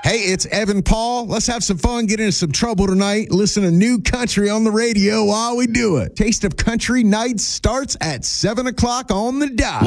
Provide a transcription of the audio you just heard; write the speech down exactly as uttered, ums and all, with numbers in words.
Hey, it's Evan Paul. Let's have some fun, get into some trouble tonight. Listen to new country on the radio while we do it. Taste of Country Nights starts at seven o'clock on the dot.